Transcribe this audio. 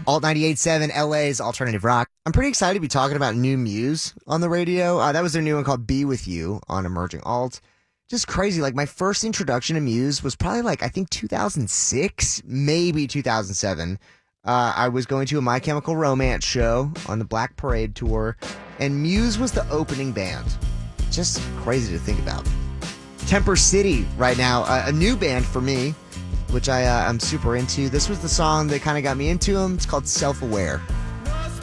Alt 98.7, LA's alternative rock. I'm pretty excited to be talking about new Muse on the radio. That was their new one called Be With You on Emerging Alt. Just crazy. Like, my first introduction to Muse was probably I think 2006, maybe 2007. I was going to a My Chemical Romance show on the Black Parade tour, and Muse was the opening band. Just crazy to think about. Temper City right now, a new band for me, which I'm super into. This was the song that kind of got me into them. It's called Self-Aware.